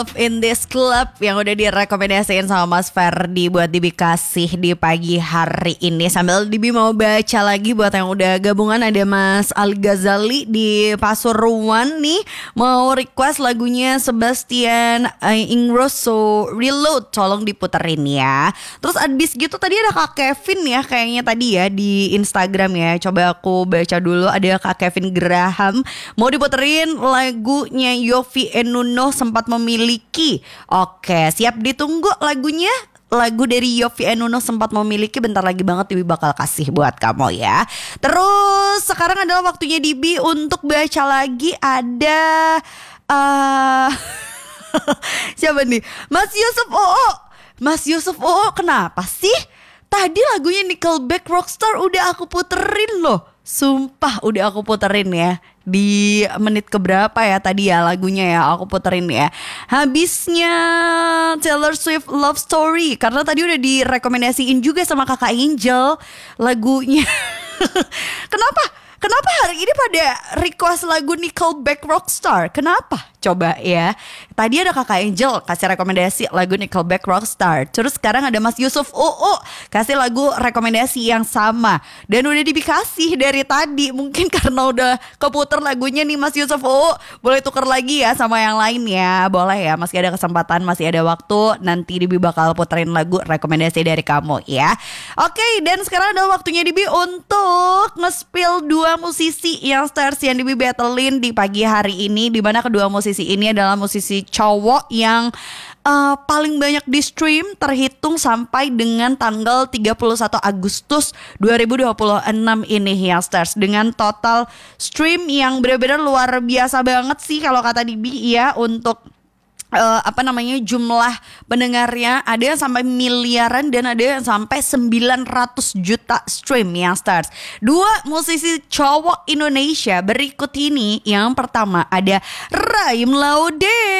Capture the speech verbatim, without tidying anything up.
In This Club yang udah direkomendasiin sama Mas Ferdi buat Dibi kasih di pagi hari ini. Sambil Dibi mau baca lagi buat yang udah gabungan, ada Mas Al Ghazali di Pasuruan nih, mau request lagunya Sebastian uh, Ingrosso Reload, tolong diputerin ya. Terus abis gitu tadi ada Kak Kevin ya, kayaknya tadi ya di Instagram ya. Coba aku baca dulu, ada Kak Kevin Graham mau diputerin lagunya Yovie and Nuno Sempat Memiliki. Oke, siap ditunggu lagunya. Lagu dari Yovie and Nuno Sempat Memiliki bentar lagi banget Dibi bakal kasih buat kamu ya. Terus sekarang adalah waktunya Dibi untuk baca lagi. Ada uh, siapa nih? Mas Yusuf Oo. Mas Yusuf Oo, kenapa sih? Tadi lagunya Nickelback Rockstar udah aku puterin loh. Sumpah udah aku puterin ya. Di menit keberapa ya tadi ya lagunya ya aku puterin ya. Habisnya Taylor Swift Love Story, karena tadi udah direkomendasiin juga sama Kakak Angel lagunya. Kenapa? Kenapa hari ini pada request lagu Nickelback Rockstar? Kenapa? Coba ya. Tadi ada Kakak Angel kasih rekomendasi lagu Nickelback Rockstar. Terus sekarang ada Mas Yusuf Oo kasih lagu rekomendasi yang sama. Dan udah dikasih dari tadi. Mungkin karena udah keputer lagunya nih Mas Yusuf Oo. Boleh tuker lagi ya sama yang lain ya. Boleh ya, masih ada kesempatan, masih ada waktu. Nanti Dibi bakal puterin lagu rekomendasi dari kamu ya. Oke, dan sekarang adalah waktunya Dibi untuk nge-spill dua musisi yang stars yang Dibi battlein di pagi hari ini, di mana kedua musisi ini adalah musisi cowok yang uh, paling banyak di stream terhitung sampai dengan tanggal tiga puluh satu Agustus dua ribu dua puluh enam ini yang stars, dengan total stream yang benar-benar luar biasa banget sih kalau kata Dibi ya. Untuk Uh, apa namanya jumlah pendengarnya ada yang sampai miliaran dan ada yang sampai sembilan ratus juta stream yang stars. Dua musisi cowok Indonesia berikut ini. Yang pertama ada Raim Laude.